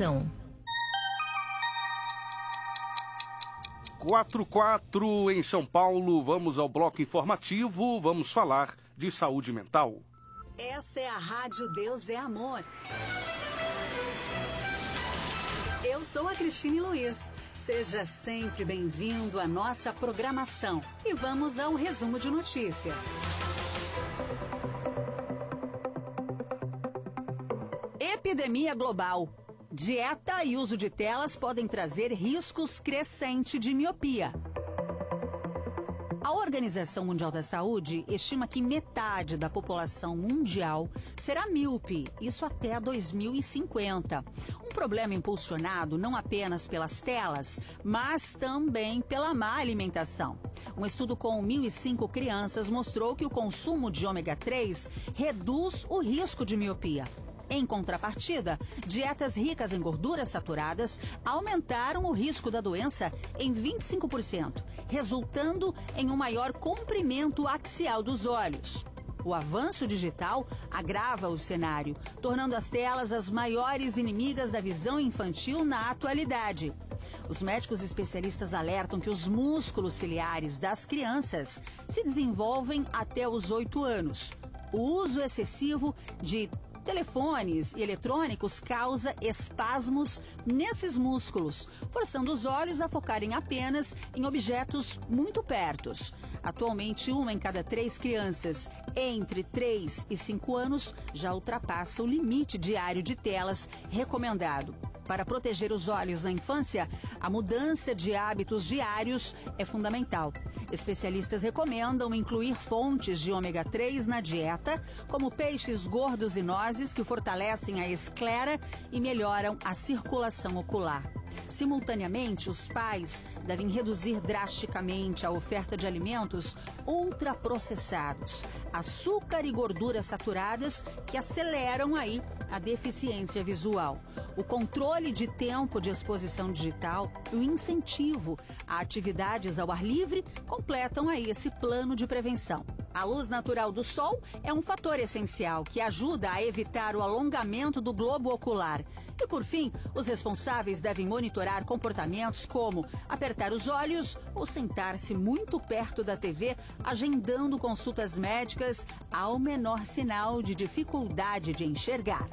Informação. 4:04 em São Paulo. Vamos ao bloco informativo. Vamos falar de saúde mental. Essa é a Rádio Deus é Amor. Eu sou a Cristine Luiz. Seja sempre bem-vindo à nossa programação. E vamos ao resumo de notícias. Epidemia global. Dieta e uso de telas podem trazer riscos crescentes de miopia. A Organização Mundial da Saúde estima que metade da população mundial será míope, isso até 2050. Um problema impulsionado não apenas pelas telas, mas também pela má alimentação. Um estudo com 1.005 crianças mostrou que o consumo de ômega 3 reduz o risco de miopia. Em contrapartida, dietas ricas em gorduras saturadas aumentaram o risco da doença em 25%, resultando em um maior comprimento axial dos olhos. O avanço digital agrava o cenário, tornando as telas as maiores inimigas da visão infantil na atualidade. Os médicos especialistas alertam que os músculos ciliares das crianças se desenvolvem até os 8 anos. O uso excessivo de telefones e eletrônicos causa espasmos nesses músculos, forçando os olhos a focarem apenas em objetos muito perto. Atualmente, 1 em cada 3 crianças entre 3 e 5 anos já ultrapassa o limite diário de telas recomendado. Para proteger os olhos na infância, a mudança de hábitos diários é fundamental. Especialistas recomendam incluir fontes de ômega 3 na dieta, como peixes gordos e nozes, que fortalecem a esclera e melhoram a circulação ocular. Simultaneamente, os pais devem reduzir drasticamente a oferta de alimentos ultraprocessados, açúcar e gorduras saturadas que aceleram aí a deficiência visual. O controle de tempo de exposição digital e o incentivo a atividades ao ar livre completam aí esse plano de prevenção. A luz natural do sol é um fator essencial que ajuda a evitar o alongamento do globo ocular. E, por fim, os responsáveis devem monitorar comportamentos como apertar os olhos ou sentar-se muito perto da TV, agendando consultas médicas ao menor sinal de dificuldade de enxergar.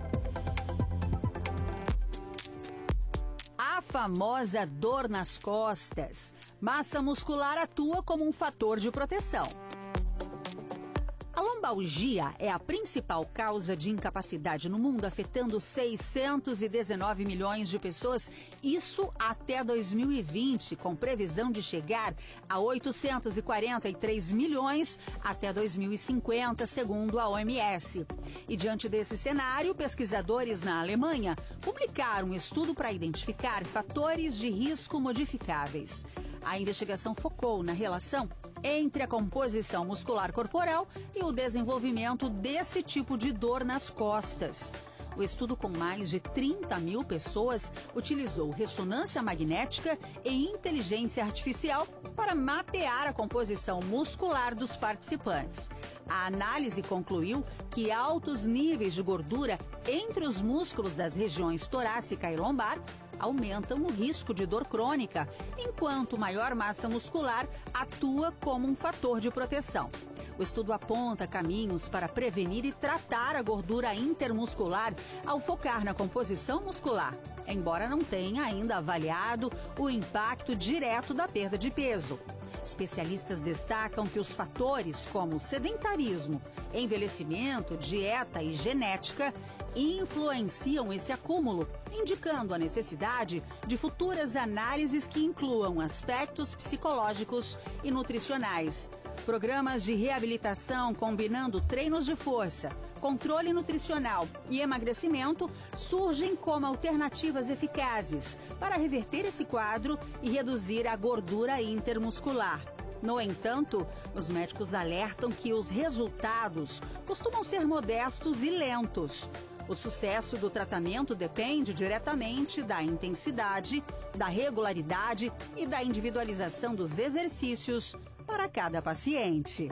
A famosa dor nas costas. Massa muscular atua como um fator de proteção. A lombalgia é a principal causa de incapacidade no mundo, afetando 619 milhões de pessoas, isso até 2020, com previsão de chegar a 843 milhões até 2050, segundo a OMS. E diante desse cenário, pesquisadores na Alemanha publicaram um estudo para identificar fatores de risco modificáveis. A investigação focou na relação entre a composição muscular corporal e o desenvolvimento desse tipo de dor nas costas. O estudo, com mais de 30 mil pessoas, utilizou ressonância magnética e inteligência artificial para mapear a composição muscular dos participantes. A análise concluiu que altos níveis de gordura entre os músculos das regiões torácica e lombar aumentam o risco de dor crônica, enquanto maior massa muscular atua como um fator de proteção. O estudo aponta caminhos para prevenir e tratar a gordura intermuscular ao focar na composição muscular, embora não tenha ainda avaliado o impacto direto da perda de peso. Especialistas destacam que os fatores como sedentarismo, envelhecimento, dieta e genética influenciam esse acúmulo, indicando a necessidade de futuras análises que incluam aspectos psicológicos e nutricionais. Programas de reabilitação combinando treinos de força, controle nutricional e emagrecimento surgem como alternativas eficazes para reverter esse quadro e reduzir a gordura intermuscular. No entanto, os médicos alertam que os resultados costumam ser modestos e lentos. O sucesso do tratamento depende diretamente da intensidade, da regularidade e da individualização dos exercícios para cada paciente.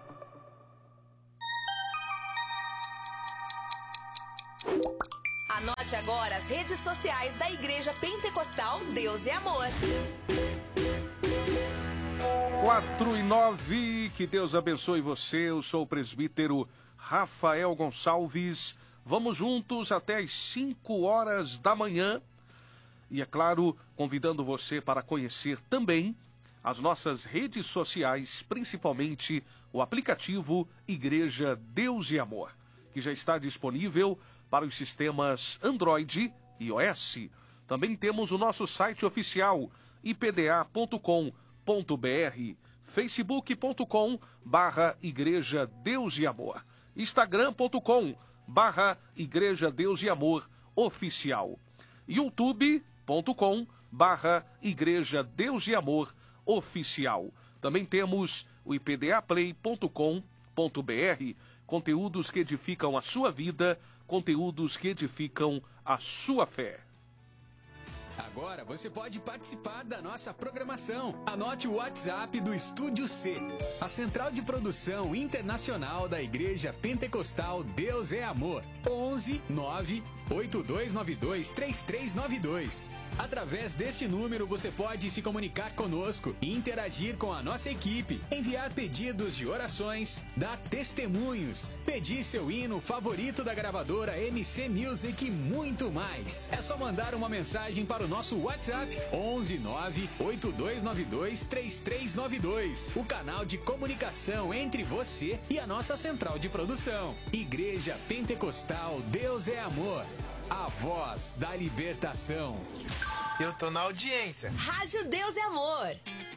Anote Anote agora as redes sociais da Igreja Pentecostal Deus é Amor. 4:09, que Deus abençoe você. Eu sou o presbítero Rafael Gonçalves. Vamos juntos até as 5 horas da manhã. E é claro, convidando você para conhecer também as nossas redes sociais, principalmente o aplicativo Igreja Deus e Amor, que já está disponível para os sistemas Android e iOS. Também temos o nosso site oficial, ipda.com.br, facebook.com/Igreja Deus e Amor, instagram.com/Igreja Deus e Amor Oficial, youtube.com/Igreja Deus e Amor Oficial. Também temos o ipdaplay.com.br, conteúdos que edificam a sua vida, conteúdos que edificam a sua fé. Agora você pode participar da nossa programação. Anote o WhatsApp do Estúdio C, a central de produção internacional da Igreja Pentecostal Deus é Amor. 11 9 8292 3392. Através deste número você pode se comunicar conosco e interagir com a nossa equipe, enviar pedidos de orações, dar testemunhos, pedir seu hino favorito da gravadora MC Music e muito mais. É só mandar uma mensagem para o nosso WhatsApp 11 9 8292 3392, o canal de comunicação entre você e a nossa central de produção. Igreja Pentecostal Deus é Amor, a voz da libertação. Eu tô na audiência. Rádio Deus é Amor.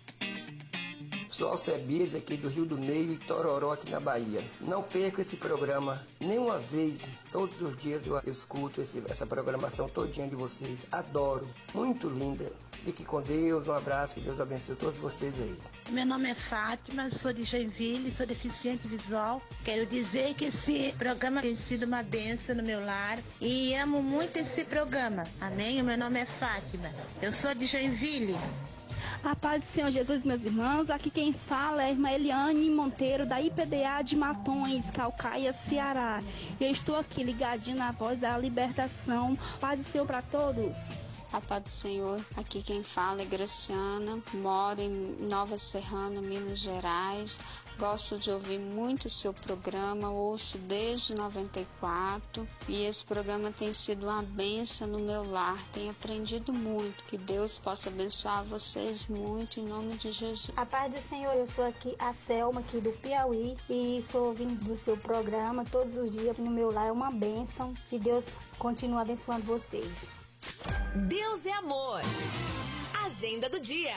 Sou Alcebiades aqui do Rio do Meio e Tororó aqui na Bahia. Não perca esse programa nenhuma vez. Todos os dias eu escuto essa programação todinha de vocês. Adoro. Muito linda. Fique com Deus. Um abraço. Que Deus abençoe todos vocês aí. Meu nome é Fátima, sou de Joinville, sou deficiente visual. Quero dizer que esse programa tem sido uma bênção no meu lar e amo muito esse programa. Amém? O meu nome é Fátima. Eu sou de Joinville. A paz do Senhor Jesus, meus irmãos. Aqui quem fala é a irmã Eliane Monteiro, da IPDA de Matões, Calcaia, Ceará. Eu estou aqui ligadinho na voz da libertação. Paz do Senhor para todos. A paz do Senhor, aqui quem fala é Graciana, moro em Nova Serrana, Minas Gerais. Gosto de ouvir muito o seu programa, ouço desde 94 e esse programa tem sido uma bênção no meu lar, tenho aprendido muito. Que Deus possa abençoar vocês muito em nome de Jesus. A paz do Senhor, eu sou aqui a Selma, aqui do Piauí, e sou ouvindo do seu programa todos os dias no meu lar, é uma bênção. Que Deus continue abençoando vocês. Deus é Amor. Agenda do dia.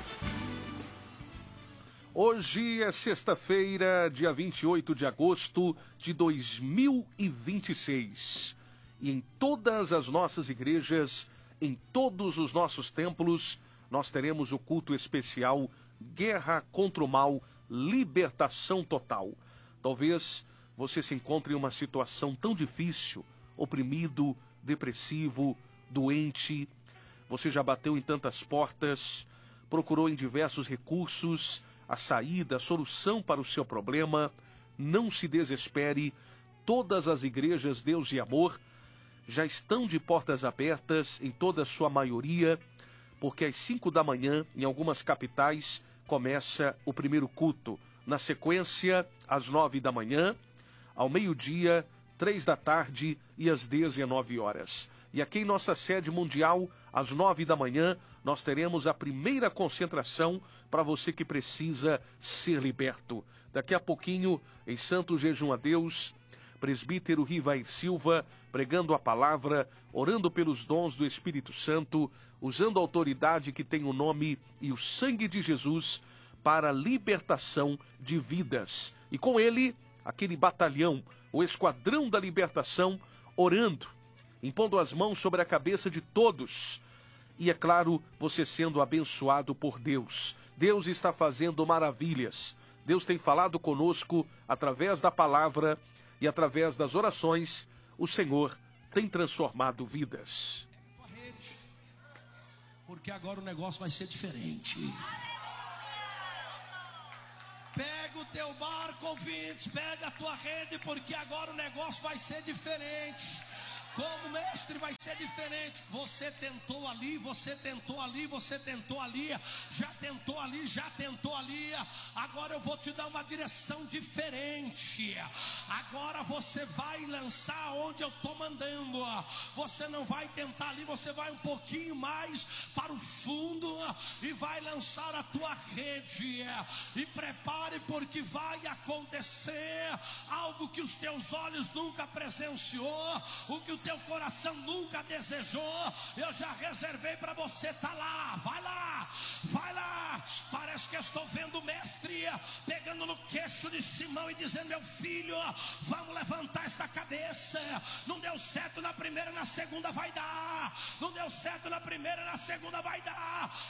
Hoje é sexta-feira, dia 28 de agosto de 2026. E em todas as nossas igrejas, em todos os nossos templos, nós teremos o culto especial Guerra contra o Mal, Libertação Total. Talvez você se encontre em uma situação tão difícil, oprimido, depressivo, doente. Você já bateu em tantas portas, procurou em diversos recursos a saída, a solução para o seu problema. Não se desespere, todas as igrejas Deus e Amor já estão de portas abertas, em toda a sua maioria, porque às 5 da manhã, em algumas capitais, começa o primeiro culto. Na sequência, às 9 da manhã, ao meio-dia, 3 da tarde e às 19 horas. E aqui em nossa sede mundial, às 9 da manhã, nós teremos a primeira concentração para você que precisa ser liberto. Daqui a pouquinho, em Santo Jejum a Deus, presbítero Rivair Silva, pregando a palavra, orando pelos dons do Espírito Santo, usando a autoridade que tem o nome e o sangue de Jesus para a libertação de vidas. E com ele, aquele batalhão, o Esquadrão da Libertação, orando, impondo as mãos sobre a cabeça de todos. E é claro, você sendo abençoado por Deus. Deus está fazendo maravilhas. Deus tem falado conosco através da palavra e através das orações. O Senhor tem transformado vidas. Porque agora o negócio vai ser diferente. Pega o teu barco, ouvintes, pega a tua rede, porque agora o negócio vai ser diferente. Como mestre vai ser diferente. Você tentou ali, você tentou ali, você tentou ali, já tentou ali, já tentou ali. Agora eu vou te dar uma direção diferente. Agora você vai lançar onde eu estou mandando. Você não vai tentar ali, você vai um pouquinho mais para o fundo e vai lançar a tua rede. E prepare, porque vai acontecer algo que os teus olhos nunca presenciou, o que o teu coração nunca desejou. Eu já reservei para você. Tá lá, vai lá, vai lá. Parece que eu estou vendo o mestre pegando no queixo de Simão e dizendo: meu filho, vamos levantar esta cabeça. Não deu certo na primeira, na segunda vai dar. Não deu certo na primeira, na segunda vai dar.